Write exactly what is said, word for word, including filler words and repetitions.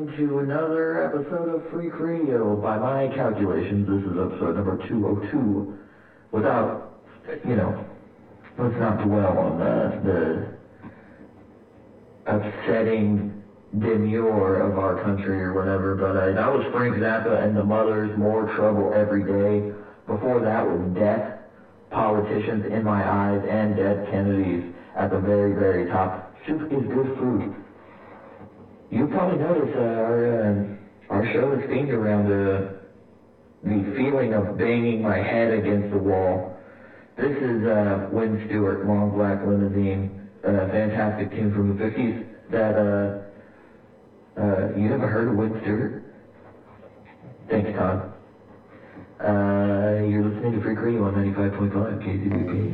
To another episode of Freak Radio. By my calculations, this is episode number two oh two. Without, you know, let's not dwell on the, the upsetting demure of our country or whatever, but uh, that was Frank Zappa and the Mothers, More Trouble Every Day. Before that was Death, Politicians in My Eyes, and Dead Kennedys at the very, very top. Soup is good food. You probably noticed uh, our uh, our show is themed around uh, the feeling of banging my head against the wall. This is uh, Wynn Stewart, Long Black Limousine, a fantastic tune from the fifties that, uh, uh, you never heard of Wynn Stewart? Thanks, Todd. Uh, you're listening to Freak Radio on ninety-five point five K C B P.